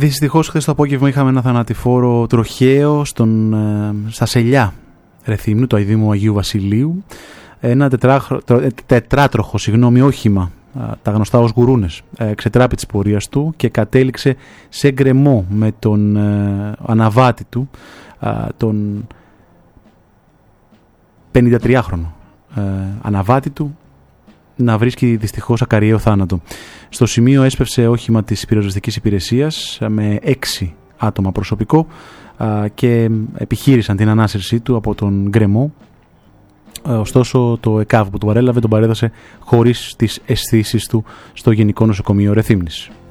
Δυστυχώς χθες το απόγευμα είχαμε ένα θανατηφόρο τροχαίο στα Σελιά Ρεθύμνου, το Αηδήμου Αγίου Βασιλείου. Ένα τετράτροχο όχημα, τα γνωστά ως γουρούνες, ξετράπη της πορείας του και κατέληξε σε γκρεμό με τον αναβάτη του, τον 53χρονο αναβάτη του, να βρίσκει δυστυχώς ακαριαίο θάνατο. Στο σημείο έσπευσε όχημα της πυροσβεστικής υπηρεσίας με 6 άτομα προσωπικό και επιχείρησαν την ανάσυρσή του από τον γκρεμό. Ωστόσο το ΕΚΑΒ που του παρέλαβε τον παρέδωσε χωρίς τις αισθήσεις του στο Γενικό Νοσοκομείο Ρεθύμνης.